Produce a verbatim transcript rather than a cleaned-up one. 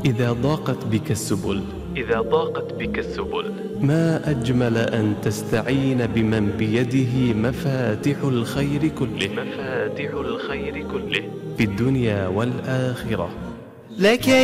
إذا ضاقت بك السبل إذا ضاقت بك السبل ما أجمل أن تستعين بمن بيده مفاتح الخير كله مفاتح الخير كله في الدنيا والآخرة. لك